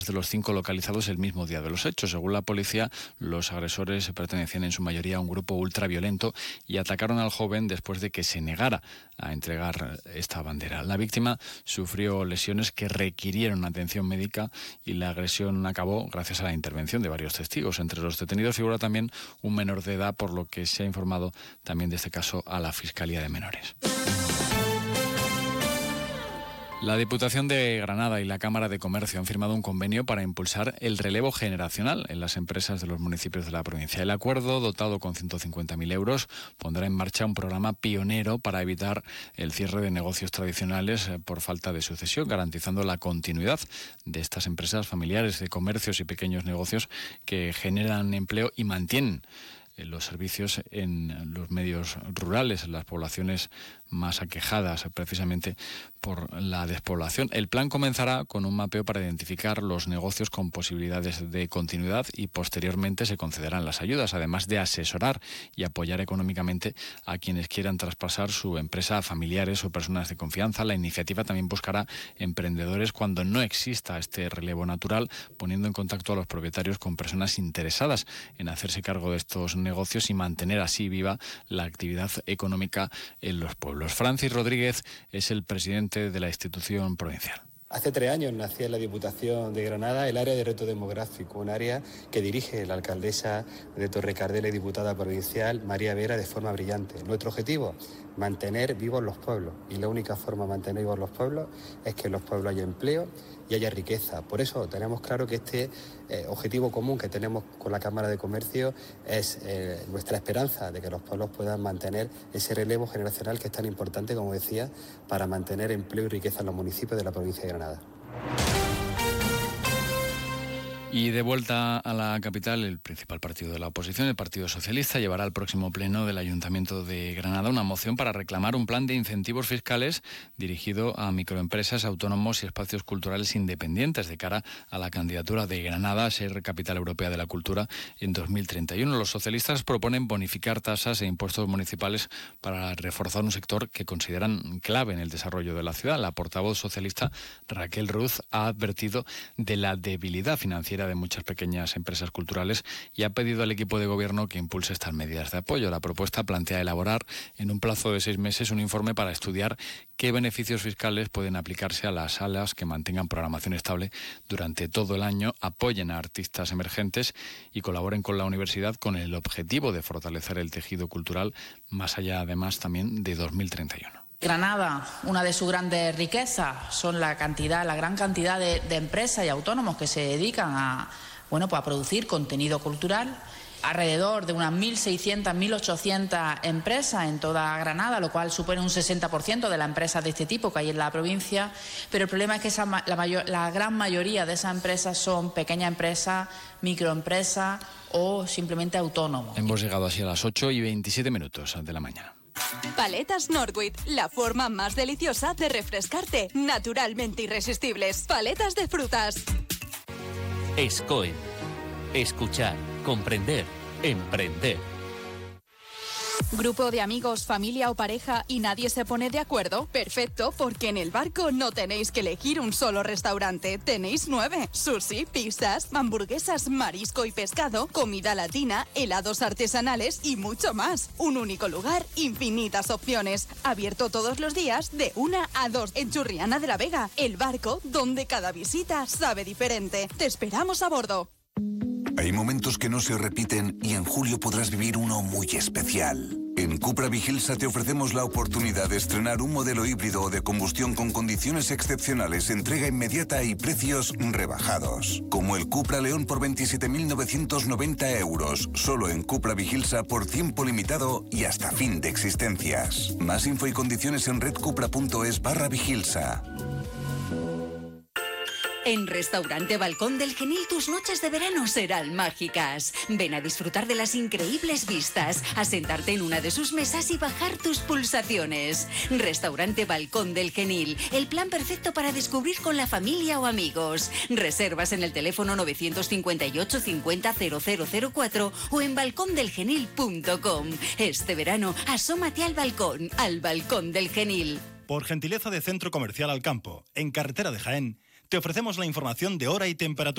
de los 5 localizados el mismo día de los hechos. Según la policía, los agresores pertenecían en su mayoría a un grupo ultraviolento y atacaron al joven después de que se negara a entregar esta bandera. La víctima sufrió lesiones que requirieron atención médica y la agresión acabó gracias a la intervención de varios testigos. Entre los detenidos figura también un menor de edad, por lo que se ha informado también de este caso a la Fiscalía de Menores. La Diputación de Granada y la Cámara de Comercio han firmado un convenio para impulsar el relevo generacional en las empresas de los municipios de la provincia. El acuerdo, dotado con 150.000 euros, pondrá en marcha un programa pionero para evitar el cierre de negocios tradicionales por falta de sucesión, garantizando la continuidad de estas empresas familiares de comercios y pequeños negocios que generan empleo y mantienen los servicios en los medios rurales, en las poblaciones más aquejadas precisamente por la despoblación. El plan comenzará con un mapeo para identificar los negocios con posibilidades de continuidad y posteriormente se concederán las ayudas, además de asesorar y apoyar económicamente a quienes quieran traspasar su empresa a familiares o personas de confianza. La iniciativa también buscará emprendedores cuando no exista este relevo natural, poniendo en contacto a los propietarios con personas interesadas en hacerse cargo de estos negocios y mantener así viva la actividad económica en los pueblos. Francis Rodríguez es el presidente de la institución provincial. Hace 3 años nació en la Diputación de Granada el área de reto demográfico, un área que dirige la alcaldesa de Torrecardela y diputada provincial María Vera de forma brillante. Nuestro objetivo, mantener vivos los pueblos, y la única forma de mantener vivos los pueblos es que en los pueblos haya empleo y haya riqueza. Por eso tenemos claro que este objetivo común que tenemos con la Cámara de Comercio es nuestra esperanza de que los pueblos puedan mantener ese relevo generacional que es tan importante, como decía, para mantener empleo y riqueza en los municipios de la provincia de Granada. Y de vuelta a la capital, el principal partido de la oposición, el Partido Socialista, llevará al próximo pleno del Ayuntamiento de Granada una moción para reclamar un plan de incentivos fiscales dirigido a microempresas, autónomos y espacios culturales independientes de cara a la candidatura de Granada a ser Capital Europea de la Cultura en 2031. Los socialistas proponen bonificar tasas e impuestos municipales para reforzar un sector que consideran clave en el desarrollo de la ciudad. La portavoz socialista Raquel Ruz ha advertido de la debilidad financiera de muchas pequeñas empresas culturales y ha pedido al equipo de gobierno que impulse estas medidas de apoyo. La propuesta plantea elaborar en un plazo de 6 meses un informe para estudiar qué beneficios fiscales pueden aplicarse a las salas que mantengan programación estable durante todo el año, apoyen a artistas emergentes y colaboren con la universidad con el objetivo de fortalecer el tejido cultural más allá, además, también de 2031. Granada, una de sus grandes riquezas son la gran cantidad de empresas y autónomos que se dedican a producir contenido cultural. Alrededor de unas 1.600, 1.800 empresas en toda Granada, lo cual supone un 60% de las empresas de este tipo que hay en la provincia. Pero el problema es que la gran mayoría de esas empresas son pequeñas empresas, microempresas o simplemente autónomos. Hemos llegado así a las 8:27 de la mañana. Paletas Northwich, la forma más deliciosa de refrescarte, naturalmente irresistibles. Paletas de frutas. SCOE. Escuchar, comprender, emprender. ¿Grupo de amigos, familia o pareja y nadie se pone de acuerdo? Perfecto, porque en El Barco no tenéis que elegir un solo restaurante. Tenéis 9. Sushi, pizzas, hamburguesas, marisco y pescado, comida latina, helados artesanales y mucho más. Un único lugar, infinitas opciones. Abierto todos los días de 1 a 2 en Churriana de la Vega. El Barco, donde cada visita sabe diferente. Te esperamos a bordo. Hay momentos que no se repiten y en julio podrás vivir uno muy especial. En Cupra Vigilsa te ofrecemos la oportunidad de estrenar un modelo híbrido o de combustión con condiciones excepcionales, entrega inmediata y precios rebajados. Como el Cupra León por 27.990 euros, solo en Cupra Vigilsa por tiempo limitado y hasta fin de existencias. Más info y condiciones en redcupra.es/Vigilsa. En Restaurante Balcón del Genil tus noches de verano serán mágicas. Ven a disfrutar de las increíbles vistas, a sentarte en una de sus mesas y bajar tus pulsaciones. Restaurante Balcón del Genil, el plan perfecto para descubrir con la familia o amigos. Reservas en el teléfono 958 50 0004 o en balcondelgenil.com. Este verano asómate al Balcón del Genil. Por gentileza de Centro Comercial Al Campo, en carretera de Jaén, te ofrecemos la información de hora y temperatura.